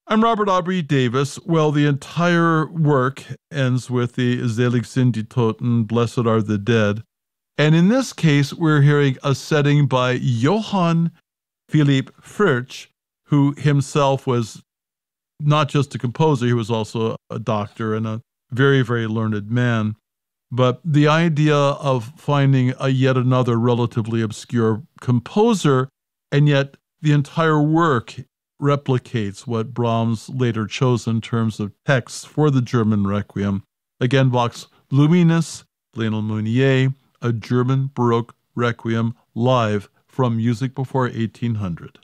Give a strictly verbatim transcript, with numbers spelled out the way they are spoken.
I'm Robert Aubrey Davis. Well, the entire work ends with the Selig sind die Toten, Blessed are the Dead. And in this case, we're hearing a setting by Johann Philipp Fritsch, who himself was not just a composer, he was also a doctor and a very, very learned man. But the idea of finding a yet another relatively obscure composer, and yet the entire work replicates what Brahms later chose in terms of texts for the German Requiem. Again, Vox Luminis, Lionel Meunier, a German Baroque Requiem live from Music Before eighteen hundred.